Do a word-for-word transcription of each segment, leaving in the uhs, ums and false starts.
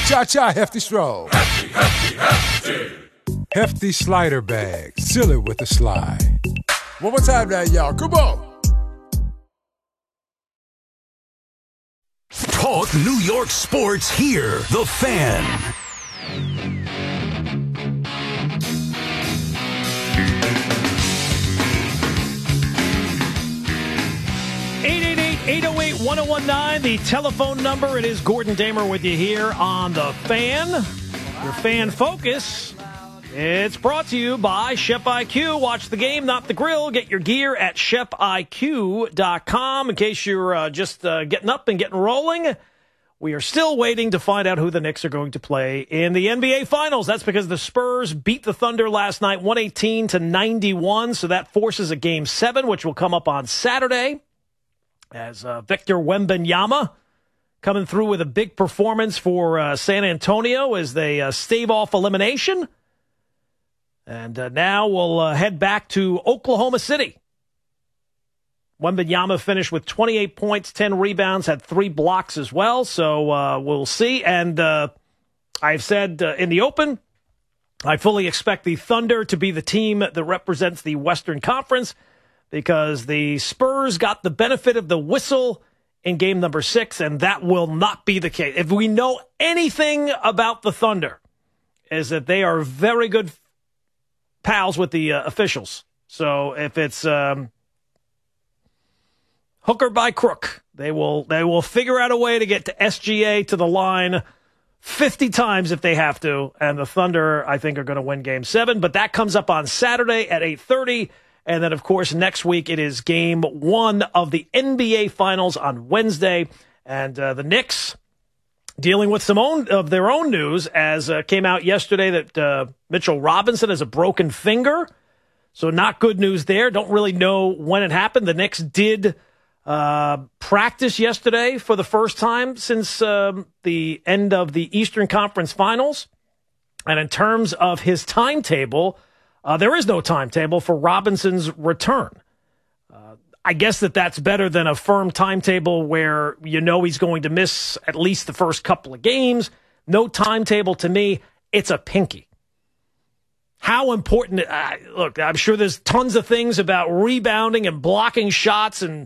Cha-cha, Hefty Stroll. Hefty, hefty, hefty. Hefty slider bag. Seal it with a slide. One more time now, y'all. Come on. Talk New York sports here. The Fan. eight eight eight, eight oh eight, one oh one nine, the telephone number. It is Gordon Damer with you here on The Fan. Your Fan Focus. It's brought to you by Chef I Q. Watch the game, not the grill. Get your gear at chef I Q dot com. In case you're uh, just uh, getting up and getting rolling, we are still waiting to find out who the Knicks are going to play in the N B A Finals. That's because the Spurs beat the Thunder last night, one eighteen to ninety-one. So that forces a Game seven, which will come up on Saturday, as uh, Victor Wembanyama coming through with a big performance for uh, San Antonio as they uh, stave off elimination. And uh, now we'll uh, head back to Oklahoma City. Wembanyama finished with twenty-eight points, ten rebounds, had three blocks as well. So uh, we'll see. And uh, I've said uh, in the open, I fully expect the Thunder to be the team that represents the Western Conference, because the Spurs got the benefit of the whistle in game number six, and that will not be the case. If we know anything about the Thunder, is that they are very good pals with the uh, officials. So if it's um, hook or by crook, they will they will figure out a way to get to S G A to the line fifty times if they have to. And the Thunder, I think, are going to win game seven. But that comes up on Saturday at eight thirty. And then, of course, next week it is game one of the N B A Finals on Wednesday. And uh, the Knicks dealing with some own, of their own news, as uh, came out yesterday that uh, Mitchell Robinson has a broken finger. So not good news there. Don't really know when it happened. The Knicks did uh, practice yesterday for the first time since um, the end of the Eastern Conference Finals. And in terms of his timetable, Uh, there is no timetable for Robinson's return. Uh, I guess that that's better than a firm timetable where you know he's going to miss at least the first couple of games. No timetable to me. It's a pinky. How important, uh, look, I'm sure there's tons of things about rebounding and blocking shots and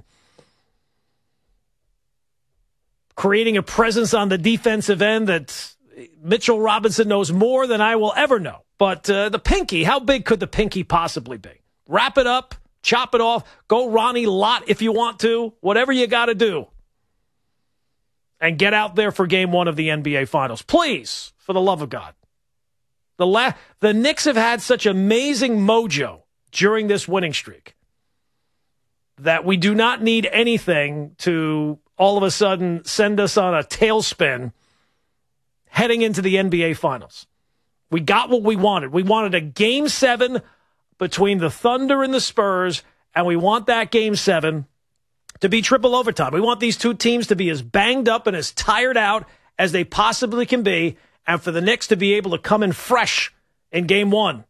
creating a presence on the defensive end that Mitchell Robinson knows more than I will ever know. But uh, the pinky, how big could the pinky possibly be? Wrap it up, chop it off, go Ronnie Lott if you want to, whatever you got to do. And get out there for game one of the N B A Finals. Please, for the love of God. The, la- the Knicks have had such amazing mojo during this winning streak that we do not need anything to all of a sudden send us on a tailspin heading into the N B A Finals. We got what we wanted. We wanted a game seven between the Thunder and the Spurs, and we want that game seven to be triple overtime. We want these two teams to be as banged up and as tired out as they possibly can be, and for the Knicks to be able to come in fresh in game one.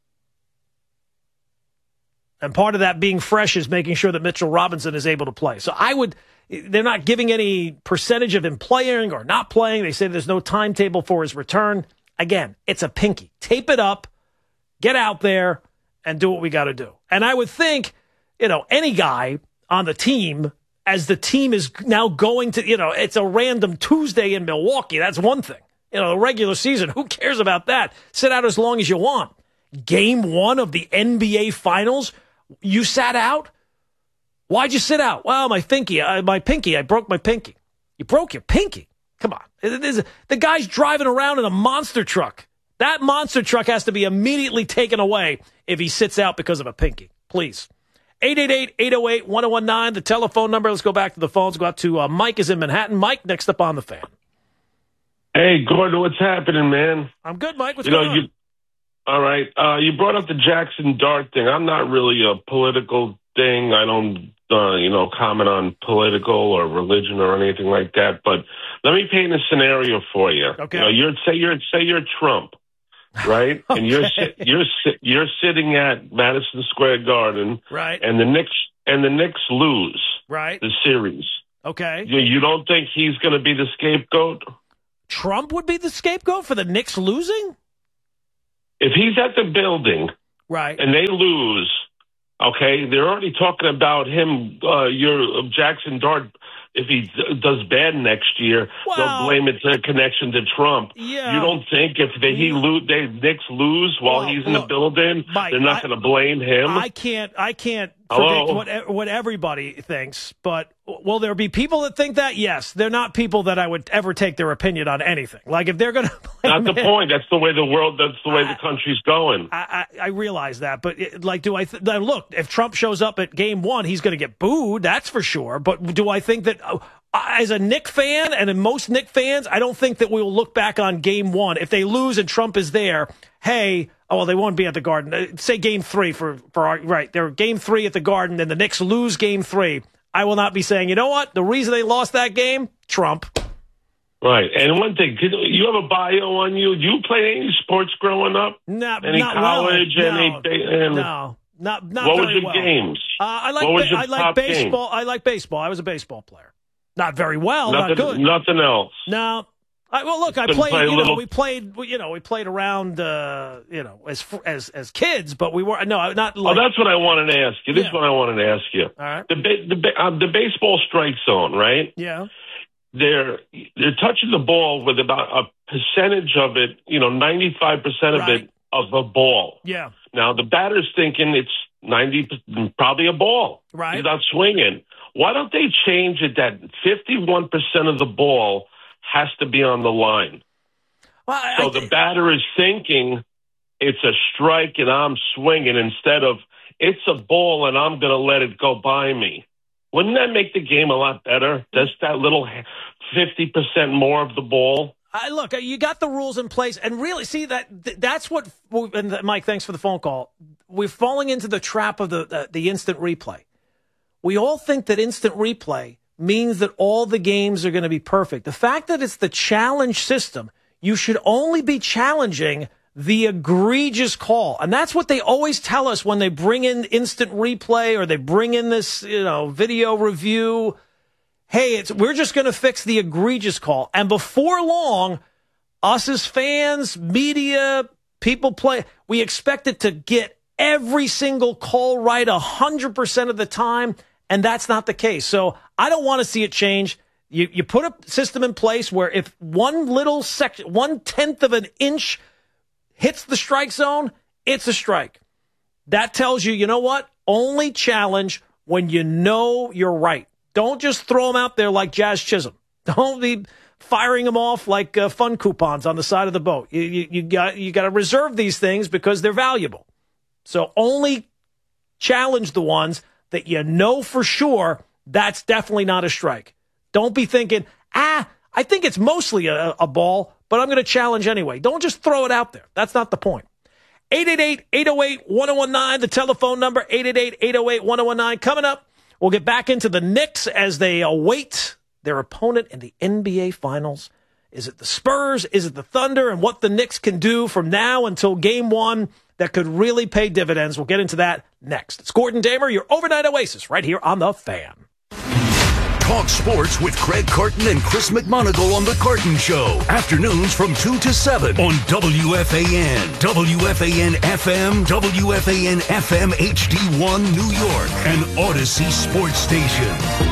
And part of that being fresh is making sure that Mitchell Robinson is able to play. So I would, they're not giving any percentage of him playing or not playing. They say there's no timetable for his return. Again, it's a pinky. Tape it up, get out there, and do what we got to do. And I would think, you know, any guy on the team, as the team is now going to, you know, it's a random Tuesday in Milwaukee. That's one thing. You know, the regular season, who cares about that? Sit out as long as you want. Game one of the N B A Finals, you sat out? Why'd you sit out? Well, my pinky, uh, my pinky, I broke my pinky. You broke your pinky? Come on. It is, the guy's driving around in a monster truck. That monster truck has to be immediately taken away if he sits out because of a pinky. Please. eight eight eight, eight oh eight, one oh one nine, the telephone number. Let's go back to the phones. Go out to uh, Mike is in Manhattan. Mike, next up on the Fan. Hey, Gordon, what's happening, man? I'm good, Mike. What's you going know, on? You, all right. Uh, you brought up the Jackson Dart thing. I'm not really a political thing. I don't, uh, you know, comment on political or religion or anything like that. But let me paint a scenario for you. Okay. You know, you're say you're say you're Trump, right? Okay. And you're si- you're si- you're sitting at Madison Square Garden, right? And the Knicks and the Knicks lose, right? The series. Okay. You, you don't think he's going to be the scapegoat? Trump would be the scapegoat for the Knicks losing? If he's at the building, right, and they lose, okay, they're already talking about him, uh, your Jackson Dart. If he d- does bad next year, well, they'll blame it to a connection to Trump. Yeah. You don't think if they, he lo- they Knicks lose while well, he's in look, the building, Mike, they're not going to blame him? I can't. I can't Hello? predict what what everybody thinks, but will there be people that think that? Yes, they're not people that I would ever take their opinion on anything. Like if they're going to, not the point. That's the way the world. That's the way I, the country's going. I, I, I realize that, but it, like, do I th- look? If Trump shows up at game one, he's going to get booed. That's for sure. But do I think that? Uh, As a Knick fan, and in most Knick fans, I don't think that we will look back on game one. If they lose and Trump is there, hey, oh, well, they won't be at the Garden. Say game three for, for our, right, they're game three at the Garden, and the Knicks lose game three. I will not be saying, you know what, the reason they lost that game, Trump. Right. And one thing, you have a bio on you. You played any sports growing up? Not, any not college? well. Any, no, and no, not, not what was very your well. games? Uh, I like, what was ba- your I like top baseball. game? I like baseball. I was a baseball player. Not very well, nothing, not good. Nothing else. No. I, well, look, I Couldn't played. play You know, little... we played. You know, we played around. Uh, you know, as as as kids, but we were no, not. Like, oh, that's what I wanted to ask you. This yeah. is what I wanted to ask you. All right. The the uh, the baseball strike zone, right? Yeah. They're they're touching the ball with about a percentage of it. You know, ninety five percent of right. it of a ball. Yeah. Now the batter's thinking it's ninety, probably a ball. Right. He's not swinging. Why don't they change it that fifty-one percent of the ball has to be on the line? Well, I, so I, the batter is thinking it's a strike and I'm swinging instead of it's a ball and I'm going to let it go by me. Wouldn't that make the game a lot better? Just that little fifty percent more of the ball? I, look, you got the rules in place, and really, see that that's what. And Mike, thanks for the phone call. We're falling into the trap of the the, the instant replay. We all think that instant replay means that all the games are going to be perfect. The fact that it's the challenge system, you should only be challenging the egregious call. And that's what they always tell us when they bring in instant replay or they bring in this, you know, video review. Hey, it's we're just going to fix the egregious call. And before long, us as fans, media, people play, we expect it to get every single call right one hundred percent of the time. And that's not the case. So I don't want to see it change. You you put a system in place where if one little section, one tenth of an inch hits the strike zone, it's a strike. That tells you, you know what? Only challenge when you know you're right. Don't just throw them out there like Jazz Chisholm. Don't be firing them off like uh, fun coupons on the side of the boat. You, you, you got you got to reserve these things because they're valuable. So only challenge the ones that you know for sure that's definitely not a strike. Don't be thinking, ah, I think it's mostly a, a ball, but I'm going to challenge anyway. Don't just throw it out there. That's not the point. eight eight eight, eight oh eight, one oh one nine, the telephone number, eight eight eight, eight oh eight, one oh one nine. Coming up, we'll get back into the Knicks as they await their opponent in the N B A Finals. Is it the Spurs? Is it the Thunder? And what the Knicks can do from now until game one that could really pay dividends. We'll get into that next. It's Gordon Damer, your overnight oasis, right here on The Fan. Talk sports with Craig Carton and Chris McMonagle on The Carton Show. Afternoons from two to seven on W F A N, W F A N F M, W F A N F M H D one New York, and Odyssey Sports Station.